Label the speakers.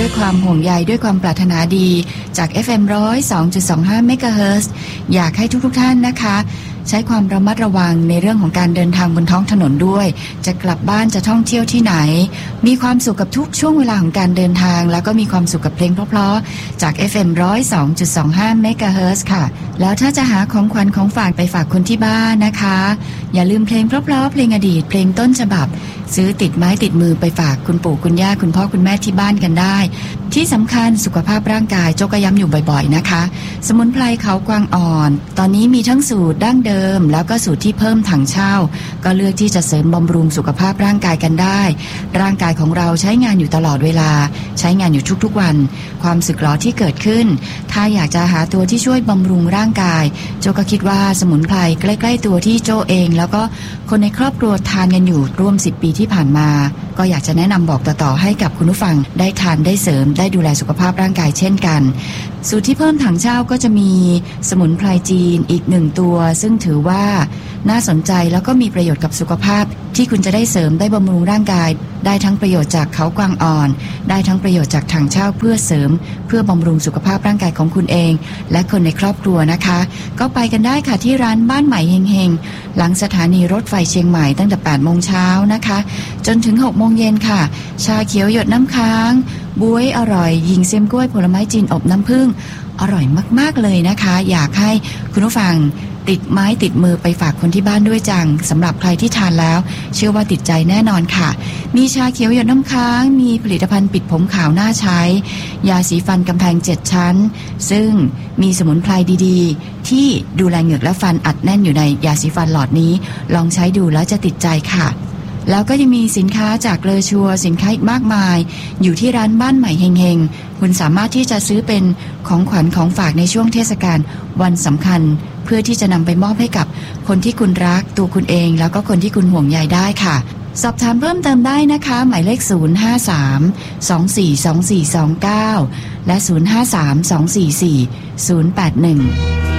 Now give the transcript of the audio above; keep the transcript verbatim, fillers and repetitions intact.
Speaker 1: ด้วยความห่วงใยด้วยความปรารถนาดีจาก เอฟ เอ็ม หนึ่งศูนย์สองจุดสองห้า เมกะเฮิรตซ์อยากให้ทุกๆท่านนะคะใช้ความระมัดระวังในเรื่องของการเดินทางบนท้องถนนด้วยจะกลับบ้านจะท่องเที่ยวที่ไหนมีความสุขกับทุกช่วงเวลาของการเดินทางแล้วก็มีความสุขกับเพลงเพราะๆจาก เอฟ เอ็ม หนึ่งศูนย์สองจุดสองห้า เมกะเฮิรตซ์ค่ะแล้วถ้าจะหาของขวัญของฝากไปฝากคนที่บ้านนะคะอย่าลืมเพลงเพราะๆเพลงอดีตเพลงต้นฉบับซื้อติดไม้ติดมือไปฝากคุณปู่คุณย่าคุณพ่อคุณแม่ที่บ้านกันได้ที่สำคัญสุขภาพร่างกายโจก็ย้ำอยู่บ่อยๆนะคะสมุนไพรเขากวางอ่อนตอนนี้มีทั้งสูตรดั้งเดิมแล้วก็สูตรที่เพิ่มถังเช่าก็เลือกที่จะเสริมบำรุงสุขภาพร่างกายกันได้ร่างกายของเราใช้งานอยู่ตลอดเวลาใช้งานอยู่ทุกๆวันความสึกหรอที่เกิดขึ้นถ้าอยากจะหาตัวที่ช่วยบำรุงร่างกายโจก็คิดว่าสมุนไพรใกล้ๆตัวที่โจเองแล้วก็คนในครอบครัวทานกันอยู่ร่วมสิบปีที่ผ่านมาก็อยากจะแนะนำบอกต่อๆให้กับคุณผู้ฟังได้ทานได้เสริมได้ดูแลสุขภาพร่างกายเช่นกันสูตรที่เพิ่มถังเช่าก็จะมีสมุนไพรจีนอีกหนึ่งตัวซึ่งถือว่าน่าสนใจแล้วก็มีประโยชน์กับสุขภาพที่คุณจะได้เสริมได้บำรุงร่างกายได้ทั้งประโยชน์จากเขากวางอ่อนได้ทั้งประโยชน์จากถังเช่าเพื่อเสริมเพื่อบำรุงสุขภาพร่างกายของคุณเองและคนในครอบครัวนะคะก็ไปกันได้ค่ะที่ร้านบ้านใหม่เฮงๆหลังสถานีรถไฟเชียงใหม่ตั้งแต่แปดโมงเช้านะคะจนถึงหกโมงเย็นค่ะชาเขียวหยดน้ำค้างบ๊วยอร่อยยิงเซียมกล้วยผลไม้จีนอบน้ำผึ้งอร่อยมากๆเลยนะคะอยากให้คุณผู้ฟังติดไม้ติดมือไปฝากคนที่บ้านด้วยจังสำหรับใครที่ทานแล้วเชื่อว่าติดใจแน่นอนค่ะมีชาเขียวหยดน้ำค้างมีผลิตภัณฑ์ปิดผมขาวน่าใช้ยาสีฟันกำแพงเจ็ดชั้นซึ่งมีสมุนไพรดีๆที่ดูแลเหงือกและฟันอัดแน่นอยู่ในยาสีฟันหลอดนี้ลองใช้ดูแล้วจะติดใจค่ะแล้วก็ยังมีสินค้าจากเลอชัวสินค้าอีกมากมายอยู่ที่ร้านบ้านใหม่เฮงๆคุณสามารถที่จะซื้อเป็นของขวัญของฝากในช่วงเทศกาลวันสำคัญเพื่อที่จะนำไปมอบให้กับคนที่คุณรักตัวคุณเองแล้วก็คนที่คุณห่วงใยได้ค่ะสอบถามเพิ่มเติมได้นะคะหมายเลขศูนย์ ห้า สาม สอง สี่ สอง สี่ สอง เก้าและศูนย์ ห้า สาม สอง สี่ สี่ ศูนย์ แปด หนึ่ง